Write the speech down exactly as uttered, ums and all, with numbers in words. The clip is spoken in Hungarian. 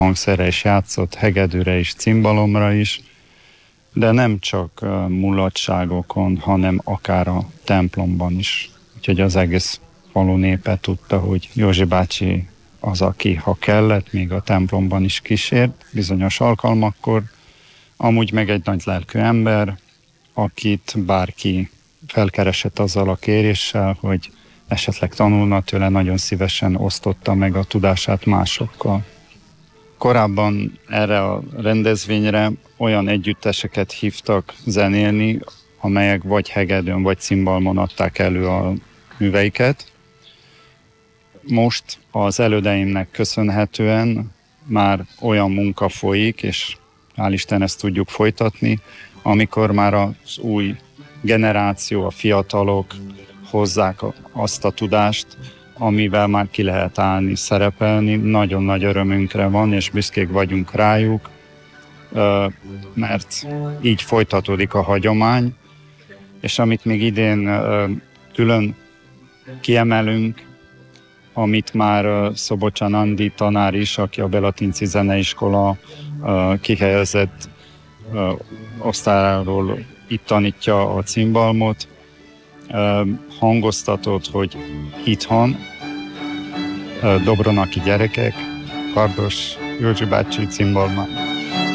hangszerre is játszott, hegedűre is, cimbalomra is, de nem csak mulatságokon, hanem akár a templomban is. Úgyhogy az egész falu népe tudta, hogy Józsi bácsi az, aki ha kellett, még a templomban is kísért bizonyos alkalmakkor. Amúgy meg egy nagy lelkű ember, akit bárki felkeresett azzal a kéréssel, hogy esetleg tanulna tőle, nagyon szívesen osztotta meg a tudását másokkal. Korábban erre a rendezvényre olyan együtteseket hívtak zenélni, amelyek vagy hegedűn, vagy cimbalmon adták elő a műveiket. Most az elődeimnek köszönhetően már olyan munka folyik, és hál' Isten ezt tudjuk folytatni, amikor már az új generáció, a fiatalok hozzák azt a tudást, amivel már ki lehet állni, szerepelni. Nagyon nagy örömünkre van, és büszkék vagyunk rájuk, mert így folytatódik a hagyomány, és amit még idén külön kiemelünk, amit már Szobocsán Andi tanár is, aki a Belatinci Zeneiskola kihelyezett osztályáról itt tanítja a cimbalmot, hangoztatott, hogy itthon dobronaki gyerekek Kardos Józsi bácsi cimbalmát